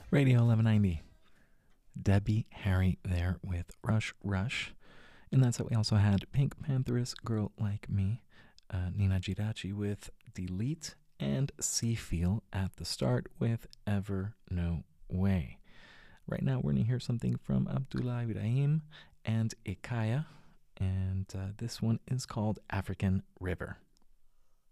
Radio 1190. Debbie Harry there with Rush Rush. And that's it. We also had Pink Pantheress, Girl Like Me, Nina Girachi with Delete, and Seafeel at the start with Ever No Way. Right now, we're going to hear something from Abdullah Ibrahim and Ikaya, and this one is called African River.